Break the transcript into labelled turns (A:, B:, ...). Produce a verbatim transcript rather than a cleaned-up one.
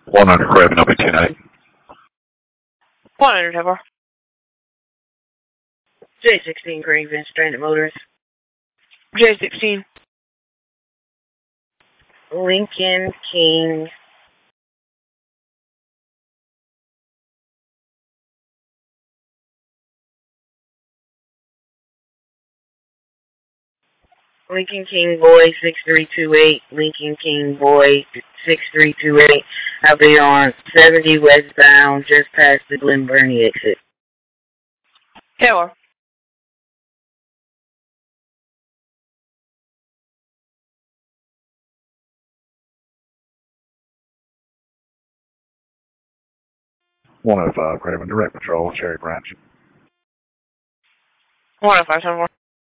A: one hundred Craven, I'll be ten eight.
B: one hundred Tower. J sixteen Craven, Stranded Motors. J sixteen. Lincoln King. Lincoln King Boy six three two eight, Lincoln King Boy six three two eight. I'll be on seventy westbound, just past the Glen Burnie exit. Tower.
A: one oh five Craven, direct patrol, Cherry Branch.
B: one oh five Tower.